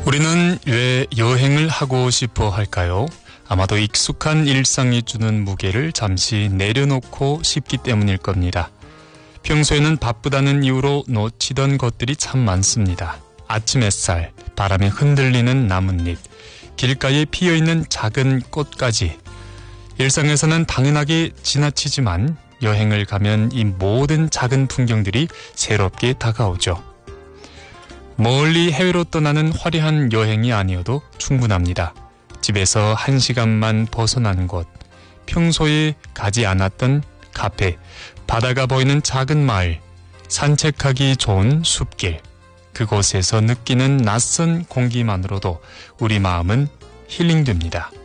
우리는 왜 여행을 하고 싶어 할까요? 아마도 익숙한 일상이 주는 무게를 잠시 내려놓고 싶기 때문일 겁니다. 평소에는 바쁘다는 이유로 놓치던 것들이 참 많습니다. 아침 햇살, 바람에 흔들리는 나뭇잎, 길가에 피어있는 작은 꽃까지. 일상에서는 당연하게 지나치지만 여행을 가면 이 모든 작은 풍경들이 새롭게 다가오죠. 멀리 해외로 떠나는 화려한 여행이 아니어도 충분합니다. 집에서 1시간만 벗어나는 곳, 평소에 가지 않았던 카페, 바다가 보이는 작은 마을, 산책하기 좋은 숲길, 그곳에서 느끼는 낯선 공기만으로도 우리 마음은 힐링됩니다.